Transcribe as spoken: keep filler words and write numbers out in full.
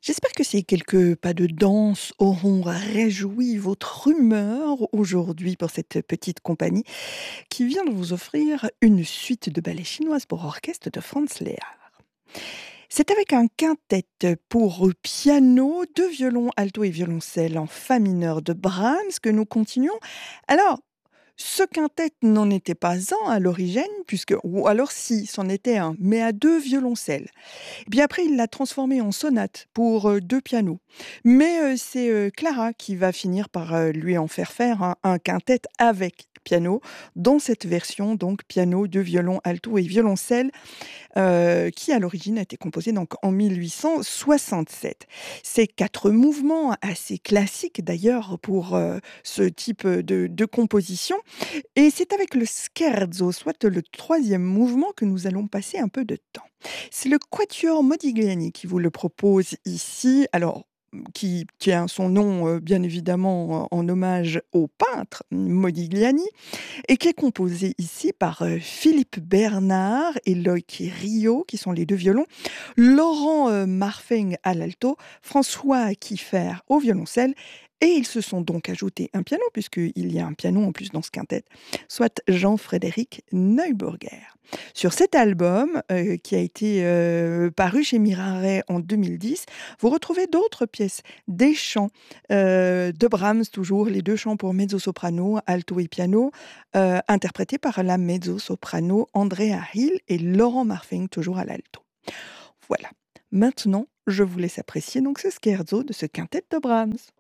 J'espère que ces quelques pas de danse auront réjoui votre humeur aujourd'hui pour cette petite compagnie qui vient de vous offrir une suite de ballets chinoises pour orchestre de Franz Lehár. C'est avec un quintet pour piano, deux violons alto et violoncelle en fa mineur de Brahms que nous continuons. Alors, ce quintet n'en était pas un à l'origine, puisque, ou alors si, c'en était un, mais à deux violoncelles. Et puis après, il l'a transformé en sonate pour euh, deux pianos. Mais euh, c'est euh, Clara qui va finir par euh, lui en faire faire un, un quintet avec piano, dans cette version, donc piano, deux violons alto et violoncelle, euh, qui à l'origine a été composée donc en mille huit cent soixante-sept. Ces quatre mouvements, assez classiques d'ailleurs pour euh, ce type de, de composition, et c'est avec le scherzo, soit le troisième mouvement, que nous allons passer un peu de temps. C'est le Quatuor Modigliani qui vous le propose ici. Alors, qui tient son nom, euh, bien évidemment, en en hommage au peintre Modigliani, et qui est composé ici par euh, Philippe Bernard et Loïc Rio, qui sont les deux violons, Laurent euh, Marfeng à l'alto, François Kiefer au violoncelle, et ils se sont donc ajoutés un piano, puisqu'il y a un piano en plus dans ce quintet, soit Jean-Frédéric Neuburger. Sur cet album, euh, qui a été euh, paru chez Miraret en deux mille dix, vous retrouvez d'autres pièces, des chants euh, de Brahms, toujours les deux chants pour mezzo-soprano, alto et piano, euh, interprétés par la mezzo-soprano Andrea Hill et Laurent Marfing, toujours à l'alto. Voilà. Maintenant, je vous laisse apprécier donc ce scherzo de ce quintet de Brahms.